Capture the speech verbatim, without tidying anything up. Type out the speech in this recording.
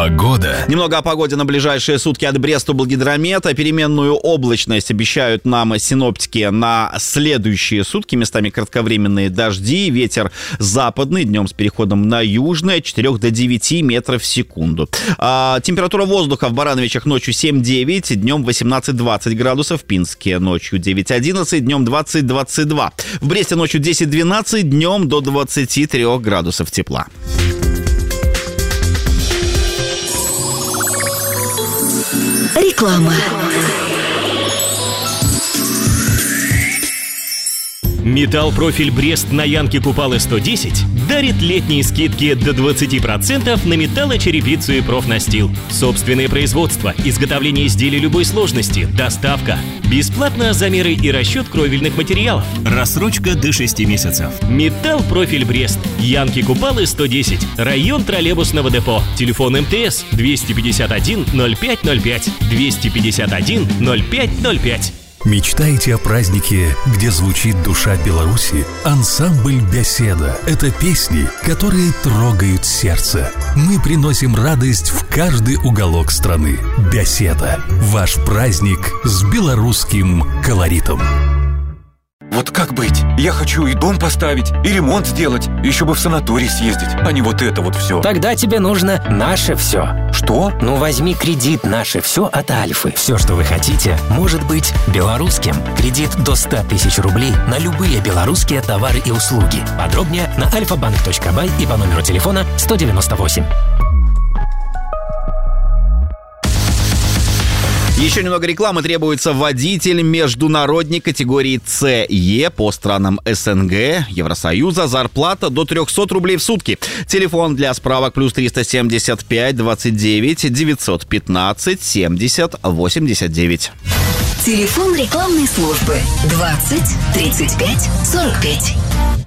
Погода. Немного о погоде на ближайшие сутки от Брест-Облгидромета. Переменную облачность обещают нам синоптики на следующие сутки. Местами кратковременные дожди. Ветер западный, днем с переходом на южный, от четырёх до девяти метров в секунду. А, температура воздуха в Барановичах ночью семь-девять, днем восемнадцать-двадцать градусов. В Пинске ночью девять-одиннадцать, днем двадцать-двадцать два. В Бресте ночью десять-двенадцать, днем до двадцати трёх градусов тепла. Реклама. Металл-профиль Брест на Янке Купалы сто десять дарит летние скидки до двадцати процентов на металлочерепицу и профнастил. Собственное производство, изготовление изделий любой сложности, доставка. Бесплатно замеры и расчет кровельных материалов. Рассрочка до шести месяцев. Металл-профиль Брест. Янки Купалы сто десять. Район троллейбусного депо. Телефон МТС двести пятьдесят один ноль пять ноль пять. двести пятьдесят один ноль пять ноль пять. Мечтаете о празднике, где звучит душа Беларуси? Ансамбль «Беседа» — это песни, которые трогают сердце. Мы приносим радость в каждый уголок страны. «Беседа» — ваш праздник с белорусским колоритом. Вот как быть? Я хочу и дом поставить, и ремонт сделать, еще бы в санаторий съездить, а не вот это вот все. Тогда тебе нужно «Наше все». Что? Ну, возьми кредит «Наше все» от Альфы. Все, что вы хотите, может быть белорусским. Кредит до ста тысяч рублей на любые белорусские товары и услуги. Подробнее на альфа банк точка бай и по номеру телефона сто девяносто восемь. Еще немного рекламы. Требуется водитель международной категории С-Е по странам СНГ, Евросоюза. Зарплата до трехсот рублей в сутки. Телефон для справок плюс триста семьдесят пять двадцать девять девятьсот пятнадцать семьдесят восемьдесят девять. Телефон рекламной службы двадцать тридцать пять сорок пять.